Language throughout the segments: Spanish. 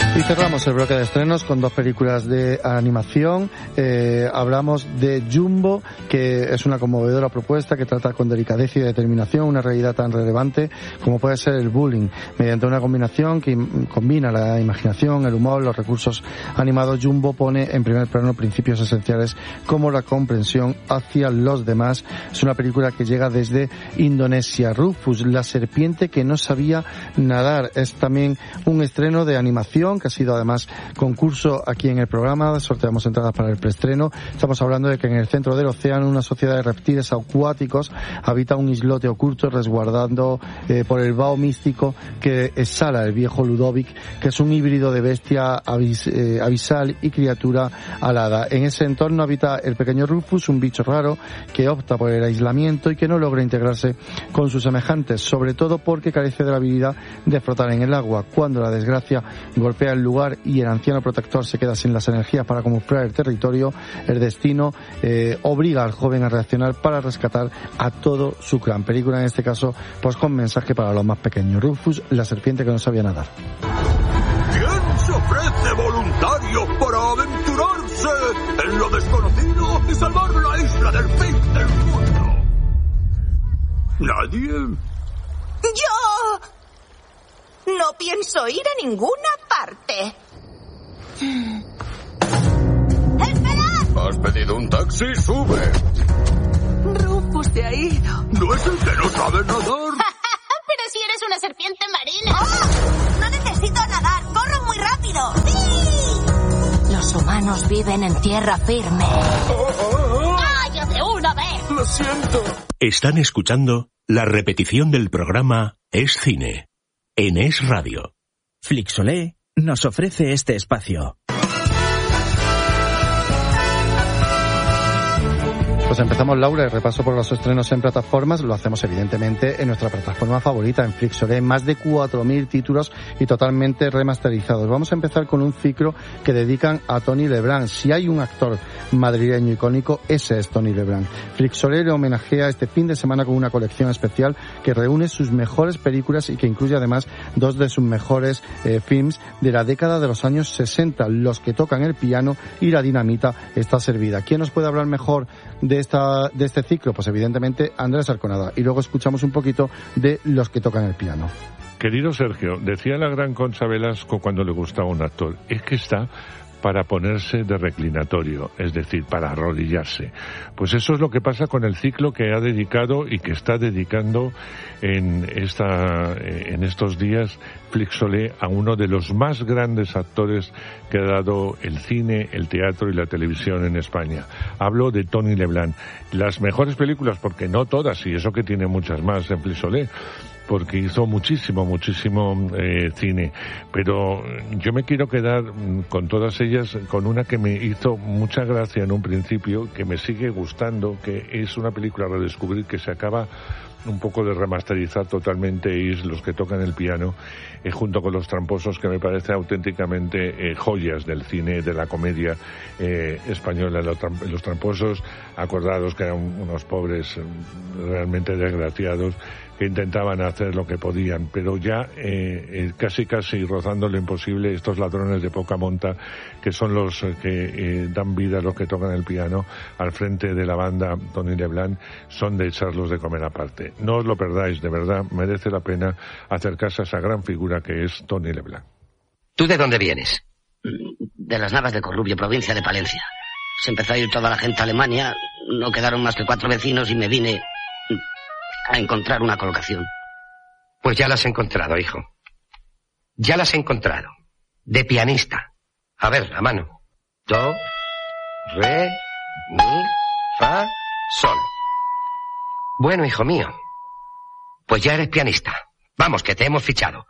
Y cerramos el bloque de estrenos con dos películas de animación. Hablamos de Jumbo, que es una conmovedora propuesta que trata con delicadeza y determinación una realidad tan relevante como puede ser el bullying, mediante una combinación que combina la imaginación, el humor, los recursos animados. Jumbo pone en primer plano principios esenciales como la comprensión hacia los demás. Es una película que llega desde Indonesia. Rufus, la serpiente que no sabía nadar, es también un estreno de animación que ha sido además concurso aquí en el programa. Sorteamos entradas para el preestreno. Estamos hablando de que en el centro del océano una sociedad de reptiles acuáticos habita un islote oculto resguardando por el vaho místico que exhala el viejo Ludovic, que es un híbrido de bestia abisal y criatura alada. En ese entorno habita el pequeño Rufus, un bicho raro que opta por el aislamiento y que no logra integrarse con sus semejantes, sobre todo porque carece de la habilidad de flotar en el agua. Cuando la desgracia golpea el lugar y el anciano protector se queda sin las energías para camuflar el territorio, el destino obliga al joven a reaccionar para rescatar a todo su clan. Película en este caso pues con mensaje para los más pequeños. Rufus, la serpiente que no sabía nadar. ¿Quién se ofrece voluntario para aventurarse en lo desconocido y salvar la isla del fin del mundo? ¿Nadie? ¡Yo! No pienso ir a ninguna parte. ¡Esperad! ¿Has pedido un taxi? ¡Sube! Rufus se ha ido. ¿No es el que no sabe nadar? Pero si eres una serpiente marina. ¡Oh! No necesito nadar. ¡Corro muy rápido! ¡Sí! Los humanos viven en tierra firme. ¡Calla de una vez! Lo siento. Están escuchando la repetición del programa Es Cine en Es Radio. Flixolé nos ofrece este espacio. Pues empezamos, Laura, el repaso por los estrenos en plataformas. Lo hacemos evidentemente en nuestra plataforma favorita, en Flixolé. Más de 4.000 títulos y totalmente remasterizados. Vamos a empezar con un ciclo que dedican a Tony Lebran. Si hay un actor madrileño icónico, ese es Tony Lebran. Flixolé le homenajea este fin de semana con una colección especial que reúne sus mejores películas y que incluye además dos de sus mejores films de la década de los años 60, Los que tocan el piano y La dinamita está servida. ¿Quién nos puede hablar mejor de este ciclo? Pues evidentemente Andrés Arconada, y luego escuchamos un poquito de Los que tocan el piano. Querido Sergio, decía la gran Concha Velasco cuando le gustaba un actor, es que está para ponerse de reclinatorio, es decir, para arrodillarse. Pues eso es lo que pasa con el ciclo que ha dedicado y que está dedicando en estos días Flixolé a uno de los más grandes actores que ha dado el cine, el teatro y la televisión en España. Hablo de Tony Lebran. Las mejores películas, porque no todas, y eso que tiene muchas más en Flixolé, porque hizo muchísimo cine, pero yo me quiero quedar con todas ellas, con una que me hizo mucha gracia en un principio, que me sigue gustando, que es una película a redescubrir, que se acaba un poco de remasterizar totalmente, y es Los que tocan el piano, junto con Los tramposos, que me parece auténticamente joyas del cine, de la comedia española. Los tramposos, acordados que eran unos pobres realmente desgraciados, que intentaban hacer lo que podían, pero ya casi rozando lo imposible, estos ladrones de poca monta, que son los que dan vida a Los que tocan el piano, al frente de la banda Tony Lebran, son de echarlos de comer aparte. No os lo perdáis, de verdad, merece la pena acercarse a esa gran figura que es Tony Lebran. ¿Tú de dónde vienes? De las Navas de Corrubio, provincia de Palencia. Se empezó a ir toda la gente a Alemania, no quedaron más que 4 vecinos y me vine a encontrar una colocación. Pues ya la has encontrado, hijo. Ya la has encontrado. De pianista. A ver, a mano. Do, re, mi, fa, sol. Bueno, hijo mío, pues ya eres pianista. Vamos, que te hemos fichado.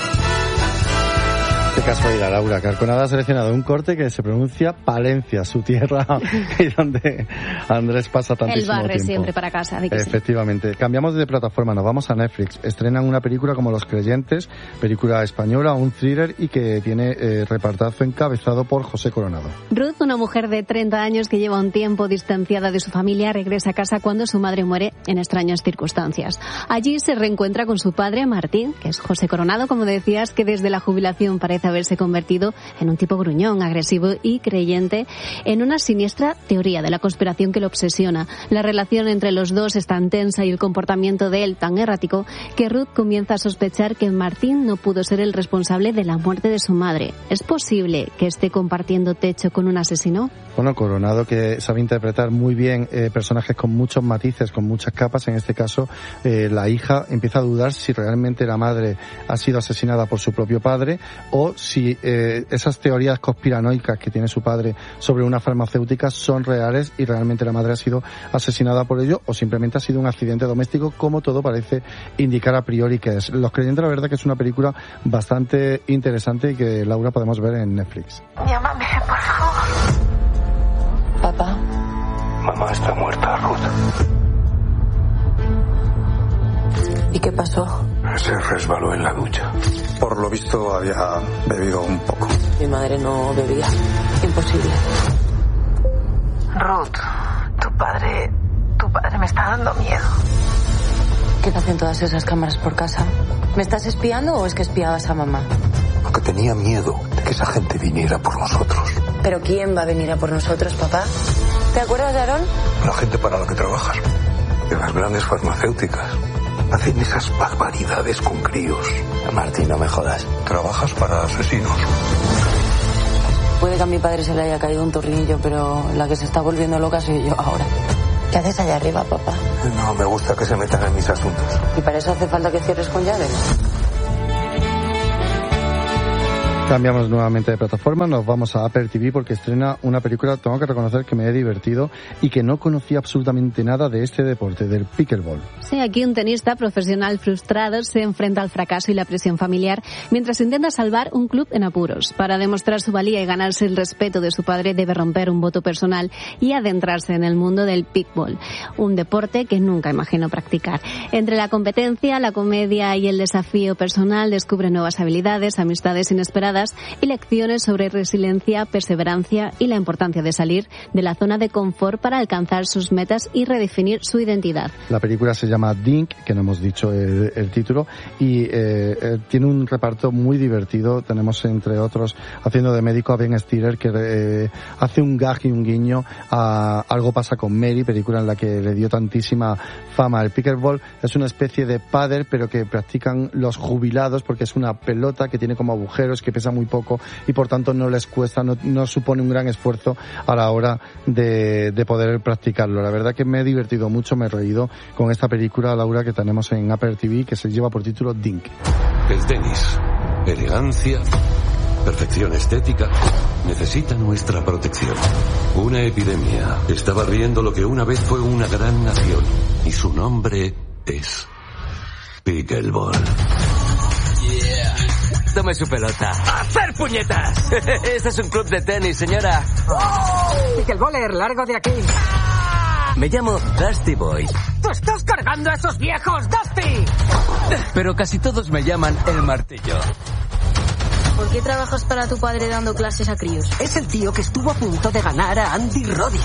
Qué casualidad, Laura, que Arconada ha seleccionado un corte que se pronuncia Palencia, su tierra, y donde Andrés pasa tantísimo tiempo. El barre siempre para casa. Efectivamente. Sí. Cambiamos de plataforma, nos vamos a Netflix. Estrenan una película como Los creyentes, película española, un thriller, y que tiene repartazo encabezado por José Coronado. Ruth, una mujer de 30 años que lleva un tiempo distanciada de su familia, regresa a casa cuando su madre muere en extrañas circunstancias. Allí se reencuentra con su padre, Martín, que es José Coronado, como decías, que desde la jubilación parece haber haberse convertido en un tipo gruñón, agresivo y creyente en una siniestra teoría de la conspiración que lo obsesiona. La relación entre los dos es tan tensa y el comportamiento de él tan errático que Ruth comienza a sospechar que Martin no pudo ser el responsable de la muerte de su madre. ¿Es posible que esté compartiendo techo con un asesino? Bueno, Coronado, que sabe interpretar muy bien personajes con muchos matices, con muchas capas. En este caso, la hija empieza a dudar si realmente la madre ha sido asesinada por su propio padre o si esas teorías conspiranoicas que tiene su padre sobre una farmacéutica son reales y realmente la madre ha sido asesinada por ello o simplemente ha sido un accidente doméstico, como todo parece indicar a priori que es. Los Creyentes, la verdad que es una película bastante interesante y que, Laura, podemos ver en Netflix. Llámame, por favor. Papá. Mamá está muerta, Ruth. ¿Y qué pasó? Se resbaló en la ducha. Por lo visto había bebido un poco. Mi madre no bebía. Imposible. Ruth, tu padre me está dando miedo. ¿Qué hacen todas esas cámaras por casa? ¿Me estás espiando o es que espiabas a mamá? Porque tenía miedo de que esa gente viniera por nosotros. ¿Pero quién va a venir a por nosotros, papá? ¿Te acuerdas de Aarón? La gente para la que trabajas. De las grandes farmacéuticas. Hacen esas barbaridades con críos. Martín, no me jodas. Trabajas para asesinos. Puede que a mi padre se le haya caído un tornillo, pero la que se está volviendo loca soy yo ahora. ¿Qué haces allá arriba, papá? No me gusta que se metan en mis asuntos. ¿Y para eso hace falta que cierres con llave? Cambiamos nuevamente de plataforma, nos vamos a Apple TV porque estrena una película, tengo que reconocer que me he divertido y que no conocía absolutamente nada de este deporte, del pickleball. Sí, aquí un tenista profesional frustrado se enfrenta al fracaso y la presión familiar mientras intenta salvar un club en apuros. Para demostrar su valía y ganarse el respeto de su padre debe romper un voto personal y adentrarse en el mundo del pickleball, un deporte que nunca imaginó practicar. Entre la competencia, la comedia y el desafío personal descubre nuevas habilidades, amistades inesperadas y lecciones sobre resiliencia, perseverancia y la importancia de salir de la zona de confort para alcanzar sus metas y redefinir su identidad. La película se llama Dink, que no hemos dicho el título, y tiene un reparto muy divertido. Tenemos, entre otros, haciendo de médico a Ben Stiller, que hace un gag y un guiño a Algo pasa con Mary, película en la que le dio tantísima fama. El pickleball es una especie de pádel, pero que practican los jubilados, porque es una pelota que tiene como agujeros, que pesa muy poco y por tanto no les cuesta, no supone un gran esfuerzo a la hora de poder practicarlo. La verdad que me he divertido mucho, me he reído con esta película, Laura, que tenemos en Apple TV, que se lleva por título Dink. El tenis, elegancia, perfección estética, necesita nuestra protección. Una epidemia está barriendo lo que una vez fue una gran nación y su nombre es pickleball. Tome su pelota. ¡Hacer puñetas! Este es un club de tenis, señora. ¡Oh! Pickleball, largo de aquí. Me llamo Dusty Boy. ¡Tú estás cargando a esos viejos, Dusty! Pero casi todos me llaman el martillo. ¿Por qué trabajas para tu padre dando clases a críos? Es el tío que estuvo a punto de ganar a Andy Roddick.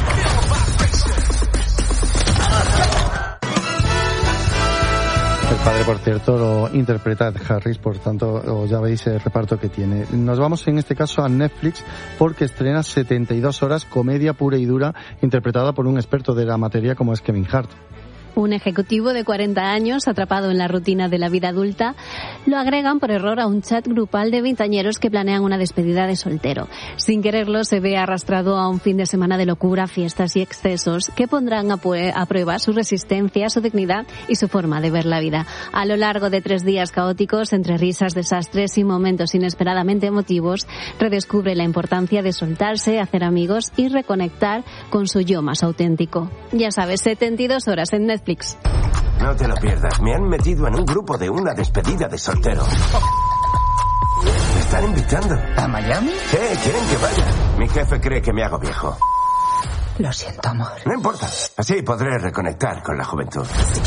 El padre, por cierto, lo interpreta Ed Harris, por tanto, ya veis el reparto que tiene. Nos vamos en este caso a Netflix porque estrena 72 horas, comedia pura y dura, interpretada por un experto de la materia como es Kevin Hart. Un ejecutivo de 40 años, atrapado en la rutina de la vida adulta, lo agregan por error a un chat grupal de veinteañeros que planean una despedida de soltero. Sin quererlo, se ve arrastrado a un fin de semana de locura, fiestas y excesos que pondrán a prueba su resistencia, su dignidad y su forma de ver la vida. A lo largo de 3 días caóticos, entre risas, desastres y momentos inesperadamente emotivos, redescubre la importancia de soltarse, hacer amigos y reconectar con su yo más auténtico. Ya sabes, 72 horas en Netflix. No te lo pierdas, me han metido en un grupo de una despedida de soltero. Me están invitando. ¿A Miami? Sí, quieren que vaya. Mi jefe cree que me hago viejo. Lo siento, amor. No importa, así podré reconectar con la juventud.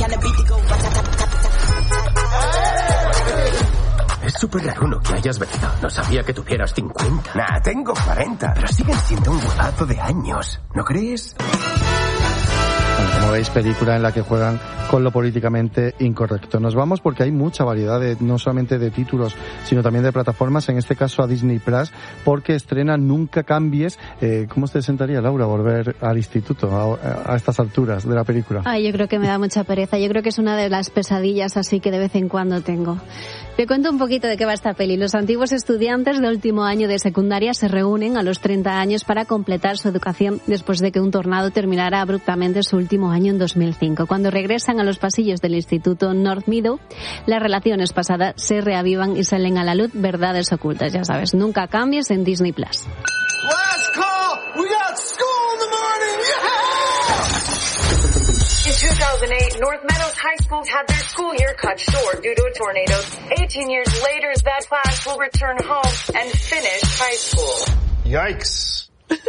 Es súper raro que hayas venido. No sabía que tuvieras 50. Nah, tengo 40. Pero siguen siendo un huevazo de años, ¿no crees? Como veis, película en la que juegan con lo políticamente incorrecto. Nos vamos porque hay mucha variedad, no solamente de títulos, sino también de plataformas, en este caso a Disney Plus, porque estrena Nunca Cambies. ¿Cómo te sentaría, Laura, volver al instituto a estas alturas de la película? Ay, yo creo que me da mucha pereza. Yo creo que es una de las pesadillas así que de vez en cuando tengo. Te cuento un poquito de qué va esta peli. Los antiguos estudiantes de último año de secundaria se reúnen a los 30 años para completar su educación después de que un tornado terminara abruptamente su último año en 2005. Cuando regresan a los pasillos del instituto North Meadow, las relaciones pasadas se reavivan y salen a la luz verdades ocultas. Ya sabes, Nunca Cambies en Disney Plus. Last call! We got school in the morning! Yeah! In 2008, North Meadows High Schools had their school year cut short due to a tornado. 18 years later, that class will return home and finish high school. Yikes.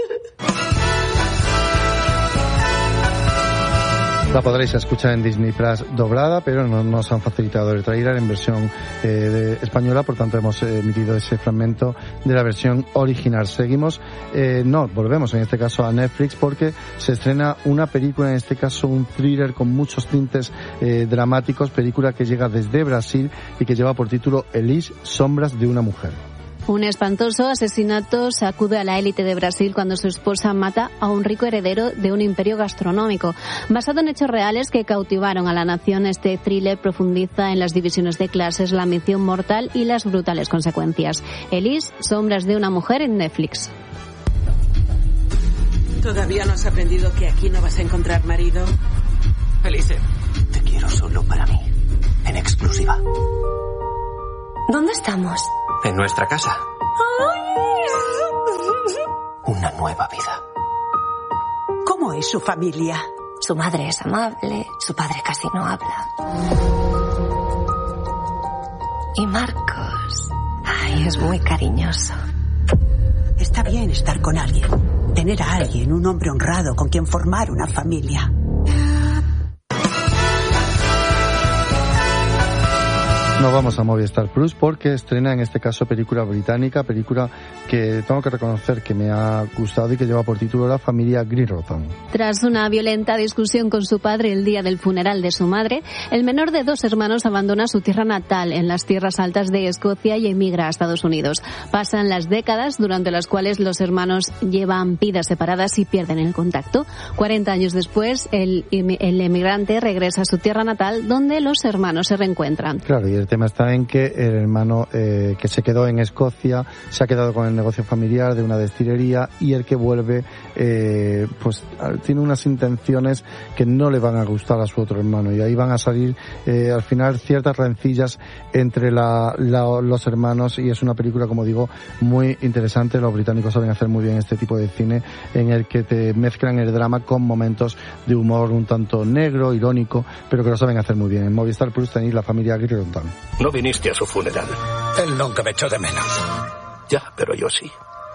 La podréis escuchar en Disney Plus doblada, pero no nos han facilitado el trailer en versión española, por tanto hemos emitido ese fragmento de la versión original. Volvemos en este caso a Netflix porque se estrena una película, en este caso un thriller con muchos tintes dramáticos, película que llega desde Brasil y que lleva por título Elise, Sombras de una mujer. Un espantoso asesinato sacude a la élite de Brasil cuando su esposa mata a un rico heredero de un imperio gastronómico. Basado en hechos reales que cautivaron a la nación, este thriller profundiza en las divisiones de clases, la ambición mortal y las brutales consecuencias. Elise, Sombras de una mujer en Netflix. ¿Todavía no has aprendido que aquí no vas a encontrar marido? Elise, te quiero solo para mí, en exclusiva. ¿Dónde estamos? En nuestra casa. Una nueva vida. ¿Cómo es su familia? Su madre es amable, su padre casi no habla. Y Marcos, es muy cariñoso. Está bien estar con alguien, tener a alguien, un hombre honrado con quien formar una familia. Nos vamos a Movistar Plus porque estrena en este caso película británica, película que tengo que reconocer que me ha gustado y que lleva por título La familia Grilroton. Tras una violenta discusión con su padre el día del funeral de su madre, el menor de 2 hermanos abandona su tierra natal en las tierras altas de Escocia y emigra a Estados Unidos. Pasan las décadas durante las cuales los hermanos llevan vidas separadas y pierden el contacto. 40 años después, el emigrante regresa a su tierra natal donde los hermanos se reencuentran. Claro, y el tema está en que el hermano que se quedó en Escocia se ha quedado con el negocio familiar de una destilería y el que vuelve pues tiene unas intenciones que no le van a gustar a su otro hermano y ahí van a salir al final ciertas rencillas entre los hermanos y es una película, como digo, muy interesante. Los británicos saben hacer muy bien este tipo de cine en el que te mezclan el drama con momentos de humor un tanto negro, irónico, pero que lo saben hacer muy bien. En Movistar Plus tenéis La familia Grilroton. No viniste a su funeral. Él nunca me echó de menos. Ya, pero yo sí.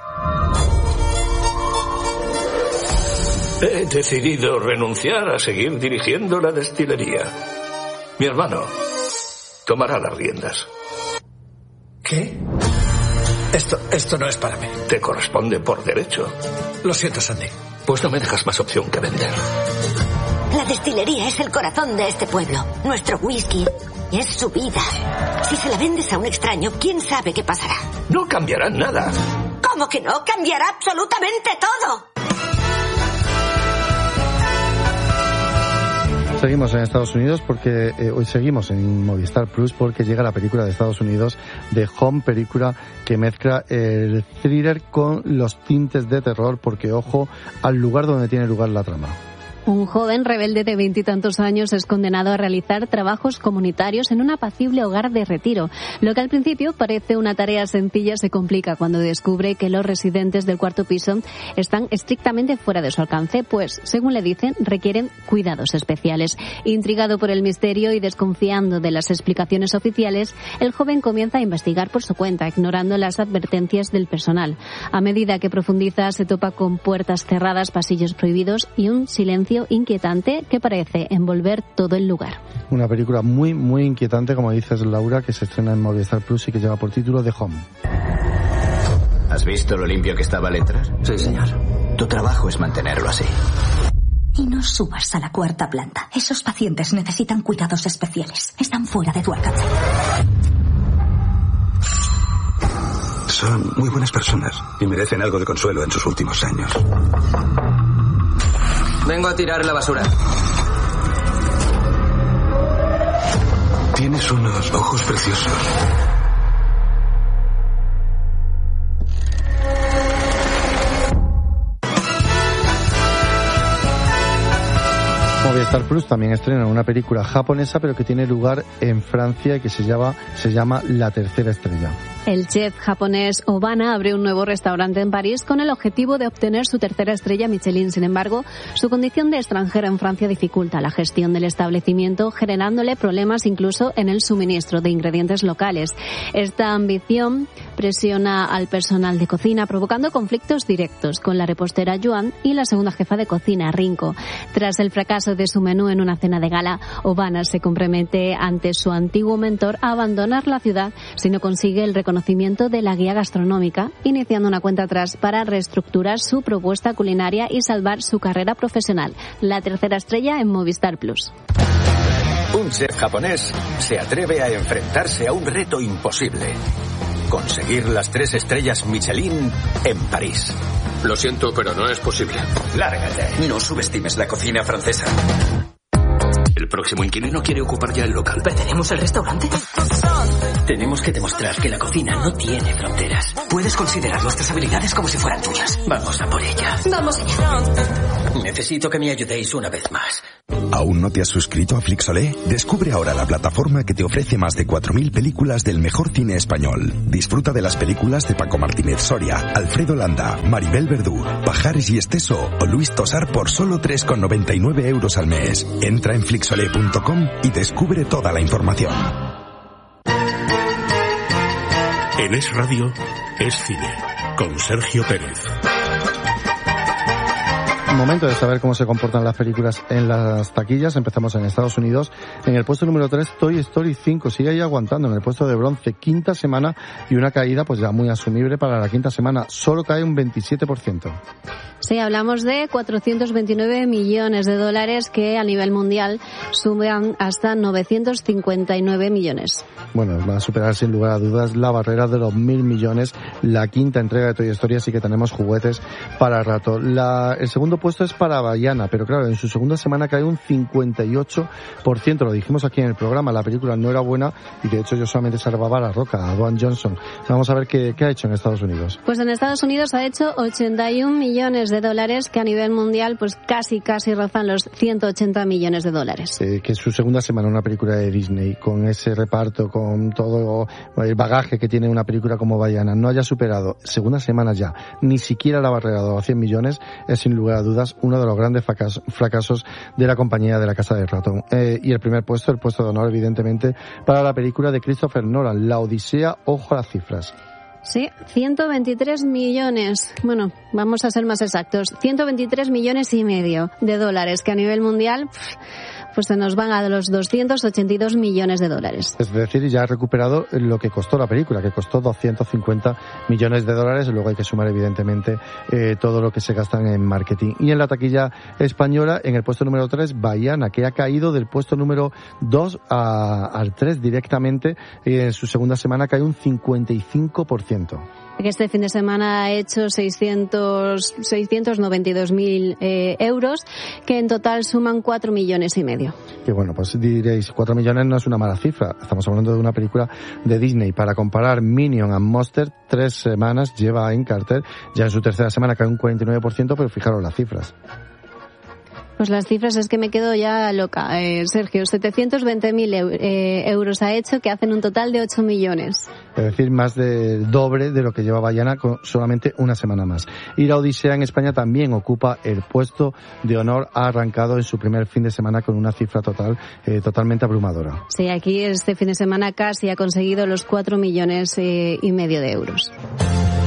He decidido renunciar a seguir dirigiendo la destilería. Mi hermano tomará las riendas. ¿Qué? Esto no es para mí. Te corresponde por derecho. Lo siento, Sandy. Pues no me dejas más opción que vender. La destilería es el corazón de este pueblo. Nuestro whisky es su vida. Si se la vendes a un extraño, ¿quién sabe qué pasará? No cambiará nada. ¿Cómo que no? Cambiará absolutamente todo. Seguimos en Estados Unidos porque hoy seguimos en Movistar Plus porque llega la película de Estados Unidos de Home, película que mezcla el thriller con los tintes de terror porque ojo al lugar donde tiene lugar la trama. Un joven rebelde de 20 y tantos años es condenado a realizar trabajos comunitarios en un apacible hogar de retiro. Lo que al principio parece una tarea sencilla se complica cuando descubre que los residentes del cuarto piso están estrictamente fuera de su alcance, pues, según le dicen, requieren cuidados especiales. Intrigado por el misterio y desconfiando de las explicaciones oficiales, el joven comienza a investigar por su cuenta, ignorando las advertencias del personal. A medida que profundiza, se topa con puertas cerradas, pasillos prohibidos y un silencio inquietante que parece envolver todo el lugar. Una película muy, muy inquietante, como dices, Laura, que se estrena en Movistar Plus y que lleva por título The Home. ¿Has visto lo limpio que estaba Letras? Sí, señor. Tu trabajo es mantenerlo así. Y no subas a la 4ª planta. Esos pacientes necesitan cuidados especiales. Están fuera de tu alcance. Son muy buenas personas y merecen algo de consuelo en sus últimos años. Vengo a tirar la basura. Tienes unos ojos preciosos. Movistar Plus también estrena una película japonesa, pero que tiene lugar en Francia y que se llama La Tercera Estrella. El chef japonés Obana abre un nuevo restaurante en París con el objetivo de obtener su 3ª estrella Michelin. Sin embargo, su condición de extranjero en Francia dificulta la gestión del establecimiento, generándole problemas incluso en el suministro de ingredientes locales. Esta ambición presiona al personal de cocina, provocando conflictos directos con la repostera Yuan y la segunda jefa de cocina, Rinko. Tras el fracaso de su menú en una cena de gala, Obana se compromete ante su antiguo mentor a abandonar la ciudad si no consigue el reconocimiento de la guía gastronómica, iniciando una cuenta atrás para reestructurar su propuesta culinaria y salvar su carrera profesional. La 3ª estrella en Movistar Plus. Un chef japonés se atreve a enfrentarse a un reto imposible: conseguir las 3 estrellas Michelin en París. Lo siento, pero no es posible. Lárgate. No subestimes la cocina francesa. El próximo inquilino quiere ocupar ya el local. ¿Perderemos el restaurante? Tenemos que demostrar que la cocina no tiene fronteras. Puedes considerar nuestras habilidades como si fueran tuyas. Vamos a por ella. Vamos allá. Necesito que me ayudéis una vez más. ¿Aún no te has suscrito a Flixolé? Descubre ahora la plataforma que te ofrece más de 4.000 películas del mejor cine español. Disfruta de las películas de Paco Martínez Soria, Alfredo Landa, Maribel Verdú, Pajares y Esteso o Luis Tosar por solo 3,99 euros al mes. Entra en flixolé.com y descubre toda la información. En Es Radio, Es Cine, con Sergio Pérez. Momento de saber cómo se comportan las películas en las taquillas. Empezamos en Estados Unidos. En el puesto número 3, Toy Story 5. Sigue ahí aguantando en el puesto de bronce. 5ª semana y una caída pues ya muy asumible para la 5ª semana. Solo cae un 27%. Sí, hablamos de 429 millones de dólares que a nivel mundial suman hasta 959 millones. Bueno, va a superar sin lugar a dudas la barrera de los 1.000 millones. La 5ª entrega de Toy Story, así que tenemos juguetes para rato. El segundo puesto es para Vaiana, pero claro, en su segunda semana cae un 58%. Lo dijimos aquí en el programa, la película no era buena y de hecho yo solamente salvaba a La Roca, a Dwayne Johnson. Vamos a ver qué ha hecho en Estados Unidos. Pues en Estados Unidos ha hecho 81 millones de dólares, que a nivel mundial pues casi rozan los 180 millones de dólares. Que es su segunda semana una película de Disney, con ese reparto, con todo el bagaje que tiene una película como Vaiana, no haya superado segunda semana ya ni siquiera la barrera de los 100 millones, es sin lugar a dudas uno de los grandes fracasos de la compañía de La Casa del Ratón. Y el primer puesto, el puesto de honor, evidentemente, para la película de Christopher Nolan, La Odisea, ojo a las cifras. Sí, 123 millones, bueno, vamos a ser más exactos, 123 millones y medio de dólares, que a nivel mundial pues se nos van a los 282 millones de dólares. Es decir, ya ha recuperado lo que costó la película, que costó 250 millones de dólares, y luego hay que sumar evidentemente todo lo que se gastan en marketing. Y en la taquilla española, en el puesto número 3, Vaiana, que ha caído del puesto número 2 al 3 directamente, y en su segunda semana cae un 55%. Que este fin de semana ha hecho 692.000 euros, que en total suman 4 millones y medio. Que bueno, pues diréis, 4 millones no es una mala cifra. Estamos hablando de una película de Disney. Para comparar, Minion and Monster, 3 semanas lleva en cartel. Ya en su tercera semana cae un 49%, pero fijaros las cifras. Pues las cifras es que me quedo ya loca, Sergio. 720.000 euros ha hecho, que hacen un total de 8 millones. Es decir, más del doble de lo que lleva Vaiana con solamente una semana más. Y La Odisea en España también ocupa el puesto de honor. Ha arrancado en su primer fin de semana con una cifra total totalmente abrumadora. Sí, aquí este fin de semana casi ha conseguido los 4 millones y medio de euros.